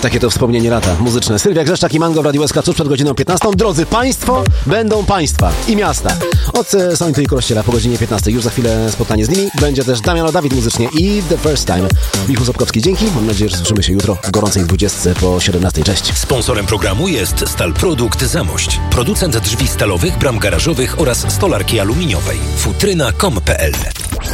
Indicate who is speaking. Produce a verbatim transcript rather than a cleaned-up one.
Speaker 1: Takie to wspomnienie lata muzyczne. Sylwia Grzeszczak i Mango w Radiu S K tuż przed godziną piętnastą. Drodzy Państwo, będą Państwa i miasta. Od Sońty i Kościela po godzinie piętnastej. Już za chwilę spotkanie z nimi. Będzie też Damiano Dawid muzycznie i The First Time. Michał Sobkowski, dzięki. Mam nadzieję, że słyszymy się jutro w gorącej dwudziestce po siedemnastej. Cześć.
Speaker 2: Sponsorem programu jest Stalprodukt Zamość. Producent drzwi stalowych, bram garażowych oraz stolarki aluminiowej. futryna kropka com kropka pe el